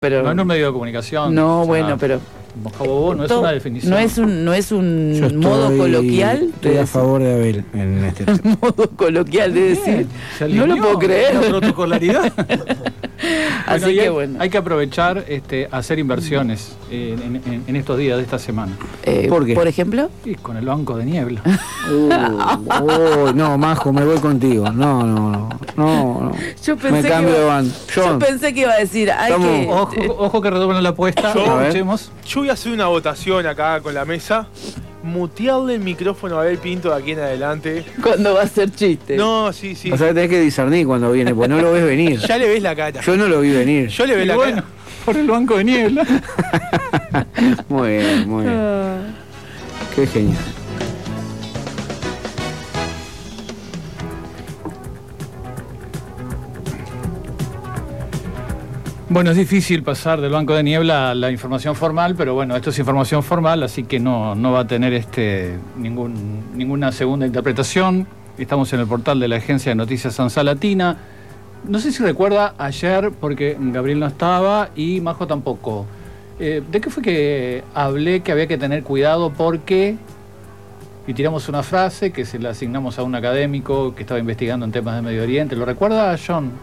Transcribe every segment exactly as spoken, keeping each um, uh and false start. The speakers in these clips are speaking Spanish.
Pero no en un medio de comunicación. No, o sea, bueno, pero moscabobó no es una definición. No es un, no es un Yo estoy, modo coloquial. Estoy a favor de Abel en este tema. modo coloquial de decir. No lo puedo creer. La protocolaridad. Así bueno, que hay, bueno. Hay que aprovechar este, hacer inversiones eh, en, en, en estos días de esta semana. Eh, ¿Por qué? Por ejemplo. Y con el banco de niebla. Uh, uh, no, Majo, me voy contigo. No, no, no. no, no. Yo pensé me que cambio iba, de bando. Yo John, pensé que iba a decir, hay Estamos- que. Ojo, ojo que redoblan la apuesta. Yo- Escuchemos. Yo voy a hacer una votación acá con la mesa. Mutearle el micrófono a Abel Pinto de aquí en adelante. Cuando va a ser chiste. No, sí, sí. o sea, tenés que discernir cuando viene, porque no lo ves venir. Ya le ves la cara. Yo no lo vi venir. Yo le veo Y la bueno, cara. por el banco de niebla. Muy bien, muy bien. Ah. Qué genial. Bueno, es difícil pasar del banco de niebla a la información formal, pero bueno, esto es información formal, así que no, no va a tener este ningún, ninguna segunda interpretación. Estamos en el portal de la agencia de noticias Sansa Latina. No sé si recuerda ayer, porque Gabriel no estaba y Majo tampoco. Eh, ¿De qué fue que hablé que había que tener cuidado porque... Y tiramos una frase que se la asignamos a un académico que estaba investigando en temas de Medio Oriente. ¿Lo recuerda, John?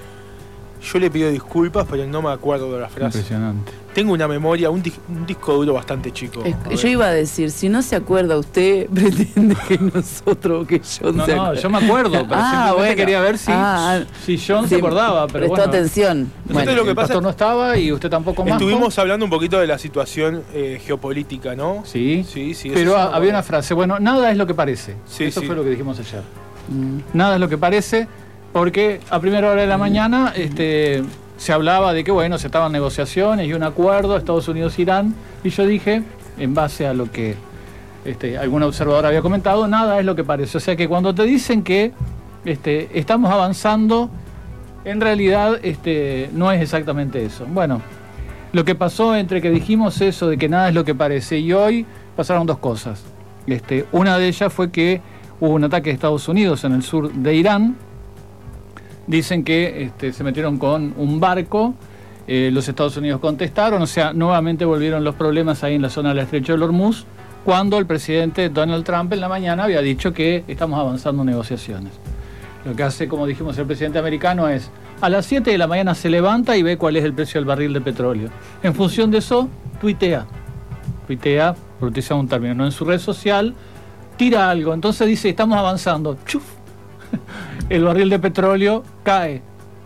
Yo le pido disculpas, pero no me acuerdo de la frase. Impresionante. Tengo una memoria, un, dis- un disco duro bastante chico. Es- A ver. Yo iba a decir, si no se acuerda usted, pretende que nosotros, que John No, se no, acuerde. yo me acuerdo, pero Ah, simplemente bueno. quería ver si, Ah, si John sí, se acordaba. Pero prestó bueno, atención. Nosotros Bueno, lo que el pasa- pastor no estaba y usted tampoco más. Estuvimos hablando un poquito de la situación eh, geopolítica, ¿no? Sí, Sí, sí. eso pero sí me ha- acuerdo. había una frase, bueno, nada es lo que parece. Sí, Eso sí. fue lo que dijimos ayer. mm, Nada es lo que parece, porque a primera hora de la mañana este, se hablaba de que, bueno, se estaban negociaciones y un acuerdo, Estados Unidos-Irán, y yo dije, en base a lo que este, algún observador había comentado, nada es lo que parece. O sea que cuando te dicen que este, estamos avanzando, en realidad este, no es exactamente eso. Bueno, lo que pasó entre que dijimos eso de que nada es lo que parece y hoy pasaron dos cosas. Este, una de ellas fue que hubo un ataque de Estados Unidos en el sur de Irán. Dicen que este, se metieron con un barco, eh, los Estados Unidos contestaron, o sea, nuevamente volvieron los problemas ahí en la zona del estrecho del Hormuz, cuando el presidente Donald Trump en la mañana había dicho que estamos avanzando en negociaciones. Lo que hace, como dijimos, el presidente americano es, a las siete de la mañana se levanta y ve cuál es el precio del barril de petróleo. En función de eso, tuitea. Tuitea, por utilizar un término, no en su red social, tira algo. Entonces dice, estamos avanzando. ¡Chuf! El barril de petróleo cae.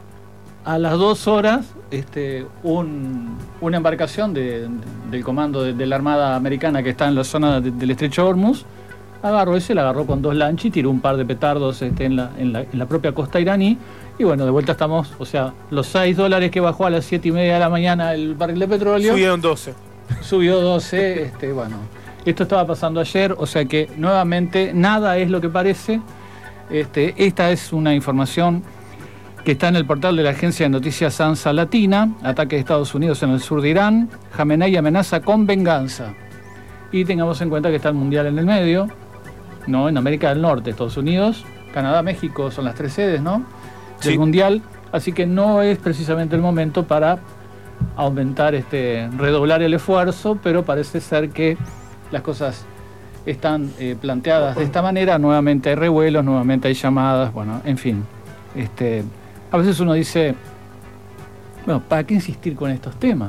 A las dos horas, este, un, una embarcación de, de- del comando de, de la Armada Americana que está en la zona de- del estrecho de Hormuz, agarró ese, la agarró con dos lanchas y tiró un par de petardos este, en, la, en, la, en la propia costa iraní. Y bueno, de vuelta estamos, o sea, los seis dólares que bajó a las siete y media de la mañana el barril de petróleo, Subieron doce. subió doce, este, bueno, esto estaba pasando ayer, o sea que nuevamente nada es lo que parece. Este, esta es una información que está en el portal de la agencia de noticias Sansa Latina. Ataque de Estados Unidos en el sur de Irán, Jamenei amenaza con venganza. Y tengamos en cuenta que está el Mundial en el medio, ¿no? En América del Norte, Estados Unidos, Canadá, México son las tres sedes, ¿no? Del Sí. Mundial, así que no es precisamente el momento para aumentar, este, redoblar el esfuerzo, pero parece ser que las cosas están eh, planteadas de esta manera. Nuevamente hay revuelos, nuevamente hay llamadas, bueno, en fin. Este, a veces uno dice, bueno, ¿para qué insistir con estos temas?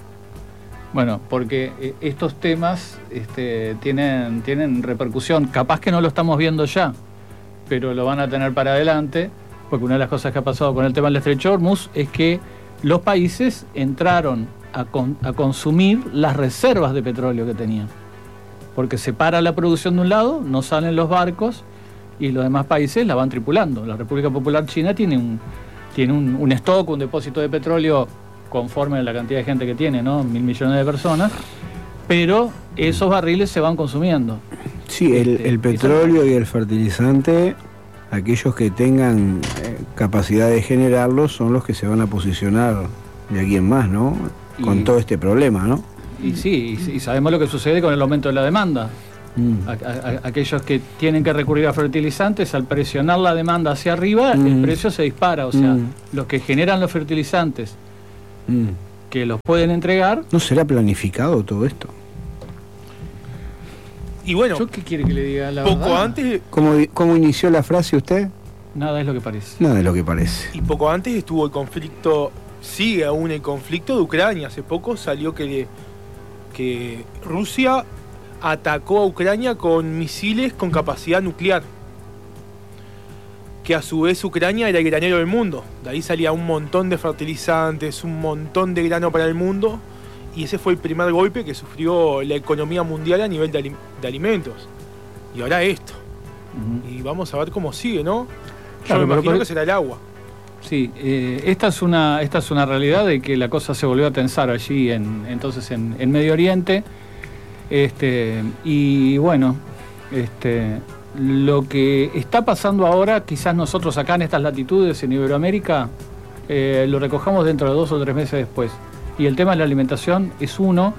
Bueno, porque eh, estos temas este, tienen, tienen repercusión. Capaz que no lo estamos viendo ya, pero lo van a tener para adelante, porque una de las cosas que ha pasado con el tema del estrecho de Hormuz es que los países entraron a, con- a consumir las reservas de petróleo que tenían. Porque se para la producción de un lado, no salen los barcos y los demás países la van tripulando. La República Popular China tiene un, tiene un, un stock, un depósito de petróleo conforme a la cantidad de gente que tiene, ¿no? Mil millones de personas, pero esos barriles se van consumiendo. Sí, el, Este, el petróleo y el fertilizante, aquellos que tengan eh, capacidad de generarlos son los que se van a posicionar de aquí en más, ¿no? Con Y- todo este problema, ¿no? Y sí, y, y sabemos lo que sucede con el aumento de la demanda. Mm. A- a- a- aquellos que tienen que recurrir a fertilizantes, al presionar la demanda hacia arriba, Mm. el precio se dispara. O sea, Mm. los que generan los fertilizantes Mm. que los pueden entregar. ¿No será planificado todo esto? Y bueno, ¿Yo qué quiere que le diga la poco verdad? antes ¿Cómo, cómo inició la frase usted? Nada es lo que parece. Nada de lo que parece. y poco antes estuvo el conflicto, sigue aún el conflicto de Ucrania. Hace poco salió que, que Rusia atacó a Ucrania con misiles con capacidad nuclear. Que a su vez Ucrania era el granero del mundo. De ahí salía un montón de fertilizantes, un montón de grano para el mundo. Y ese fue el primer golpe que sufrió la economía mundial a nivel de, ali- de alimentos. Y ahora esto. Ujú. Y vamos a ver cómo sigue, ¿no? Yo Claro, me pero imagino por- que será el agua. Sí, eh, esta es una esta es una realidad de que la cosa se volvió a tensar allí en entonces en, en Medio Oriente. Este, y bueno, este, lo que está pasando ahora, quizás nosotros acá en estas latitudes en Iberoamérica eh, lo recojamos dentro de dos o tres meses después. Y el tema de la alimentación es uno.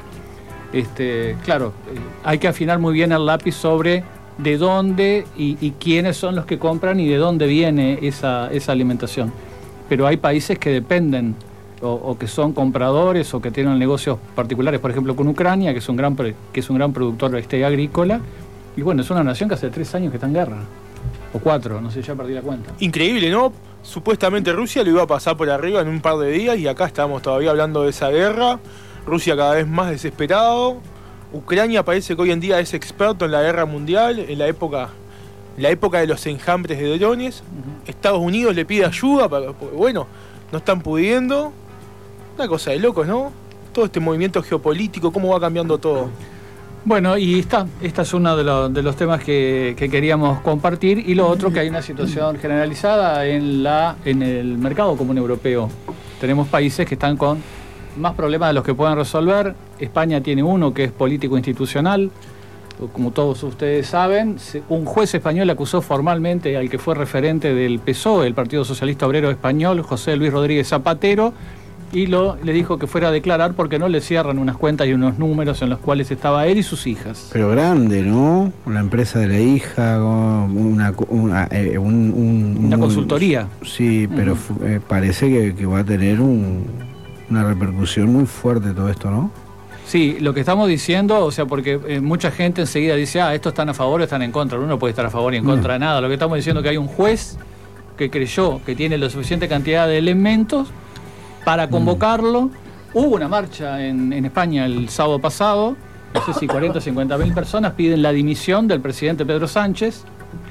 Este, claro, eh, hay que afinar muy bien el lápiz sobre de dónde y, y quiénes son los que compran y de dónde viene esa, esa alimentación. Pero hay países que dependen o, o que son compradores o que tienen negocios particulares, por ejemplo con Ucrania, que es un gran, pre- que es un gran productor este, agrícola. Y bueno, es una nación que hace tres años que está en guerra. O cuatro, no sé, ya perdí la cuenta. Increíble, ¿no? Supuestamente Rusia lo iba a pasar por arriba en un par de días y acá estamos todavía hablando de esa guerra. Rusia cada vez más desesperado. Ucrania parece que hoy en día es experto en la guerra mundial, en la época, la época de los enjambres de drones. Ujú. Estados Unidos le pide ayuda, para- porque bueno, no están pudiendo. Una cosa de locos, ¿no? Todo este movimiento geopolítico, cómo va cambiando todo. Bueno, y está, esta es uno de, lo- de los temas que, que queríamos compartir. Y lo otro, que hay una situación generalizada en, la, en el mercado común europeo. Tenemos países que están con más problemas de los que pueden resolver. España tiene uno que es político institucional. Como todos ustedes saben, se- un juez español acusó formalmente al que fue referente del P S O E, el Partido Socialista Obrero Español, José Luis Rodríguez Zapatero, y lo, le dijo que fuera a declarar porque no le cierran unas cuentas y unos números en los cuales estaba él y sus hijas. Pero grande, ¿no? La empresa de la hija, con una, una, eh, un- un- Una un- consultoría. Sí, pero Ujú. fu- eh, parece que, que va a tener un- una repercusión muy fuerte todo esto, ¿no? Sí, lo que estamos diciendo, o sea, porque eh, mucha gente enseguida dice, ah, estos están a favor o están en contra. Uno no puede estar a favor y en contra de nada. Lo que estamos diciendo es que hay un juez que creyó que tiene la suficiente cantidad de elementos para convocarlo. Hubo una marcha en, en España el sábado pasado, no sé si cuarenta o cincuenta mil personas piden la dimisión del presidente Pedro Sánchez.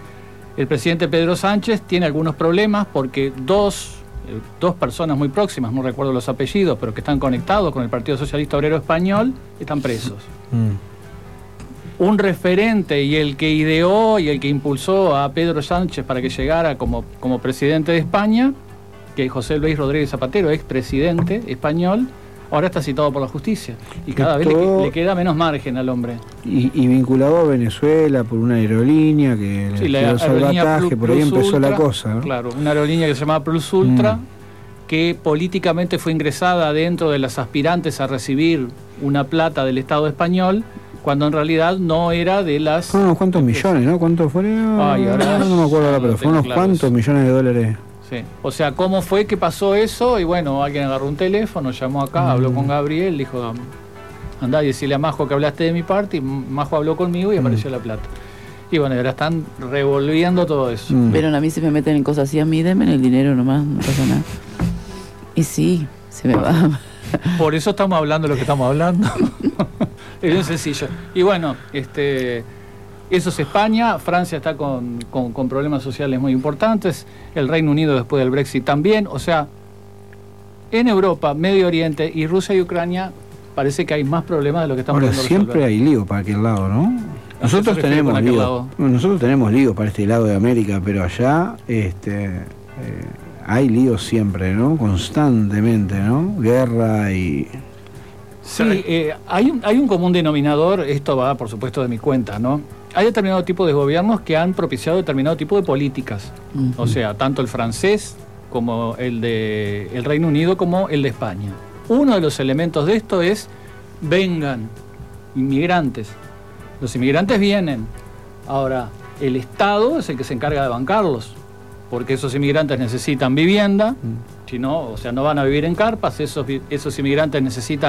El presidente Pedro Sánchez tiene algunos problemas porque dos, eh, dos personas muy próximas, no recuerdo los apellidos, pero que están conectados con el Partido Socialista Obrero Español, están presos. Un referente y el que ideó y el que impulsó a Pedro Sánchez para que llegara como, como presidente de España, que es José Luis Rodríguez Zapatero, expresidente español, ahora está citado por la justicia. Y cada vez le, Todo- le queda menos margen al hombre. Y, y vinculado a Venezuela por una aerolínea que Sí, le la dio aerolínea salvataje, Plus- por ahí Plus empezó la Ultra, cosa, ¿no? Claro, una aerolínea que se llama Plus Ultra, Mm. que políticamente fue ingresada dentro de las aspirantes a recibir una plata del Estado español, cuando en realidad no era de las... Fueron unos cuantos millones, ¿no? ¿Cuántos fueron? Ay, ahora no me acuerdo ahora, no pero tengo fueron unos claro cuantos eso. millones de dólares. Sí. O sea, ¿cómo fue que pasó eso? Y bueno, alguien agarró un teléfono, llamó acá, habló con Gabriel, dijo, andá y decirle a Majo que hablaste de mi parte, y Majo habló conmigo y apareció la plata. Y bueno, ahora están revolviendo todo eso. Mm. Pero a mí se me meten en cosas así, a mí denme el dinero nomás, no pasa nada. Y sí, se me va. Por eso estamos hablando de lo que estamos hablando. Es bien sencillo. Y bueno, este, eso es España. Francia está con, con, con problemas sociales muy importantes. El Reino Unido después del Brexit también. O sea, en Europa, Medio Oriente y Rusia y Ucrania parece que hay más problemas de lo que estamos Ahora pudiendo siempre resolver. hay lío para aquel lado, ¿no? ¿A qué Nosotros se refiere tenemos con aquel lío. lado? Bueno, nosotros tenemos lío para este lado de América, pero allá este, eh, hay lío siempre, ¿no? Constantemente, ¿no? Guerra y... Sí, eh, hay, un, hay un común denominador, esto va por supuesto de mi cuenta, ¿no? Hay determinado tipo de gobiernos que han propiciado determinado tipo de políticas, o sea, tanto el francés como el de el Reino Unido como el de España. Uno de los elementos de esto es, vengan inmigrantes. Los inmigrantes vienen. Ahora, el Estado es el que se encarga de bancarlos, porque esos inmigrantes necesitan vivienda, Si no, o sea, no van a vivir en carpas, esos, vi- esos inmigrantes necesitan